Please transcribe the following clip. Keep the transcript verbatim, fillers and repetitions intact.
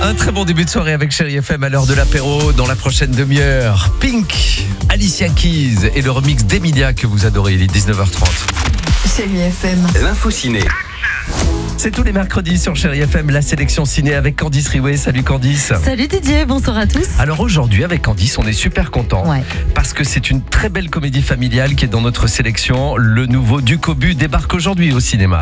Un très bon début de soirée avec Chérie F M à l'heure de l'apéro. Dans la prochaine demi-heure, Pink, Alicia Keys et le remix d'Emilia que vous adorez. Il est dix-neuf heures trente. Chérie F M. L'info ciné. C'est tous les mercredis sur Chérie F M, la sélection ciné avec Candice Riouet. Salut Candice. Salut Didier, bonsoir à tous. Alors aujourd'hui avec Candice, on est super content Ouais. parce que c'est une très belle comédie familiale qui est dans notre sélection. Le nouveau Duc Obus débarque aujourd'hui au cinéma.